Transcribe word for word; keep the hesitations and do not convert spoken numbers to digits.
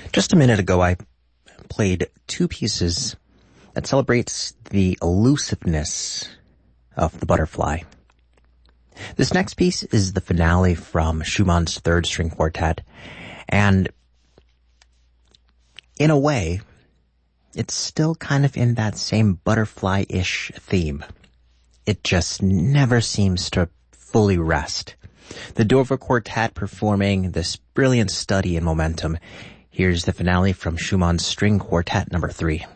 Just a minute ago, I played two pieces that celebrates the elusiveness of the butterfly. This next piece is the finale from Schumann's Third String Quartet, and in a way, it's still kind of in that same butterfly-ish theme. It just never seems to fully rest. The Dover Quartet performing this brilliant study in momentum. Here's the finale from Schumann's String Quartet number three.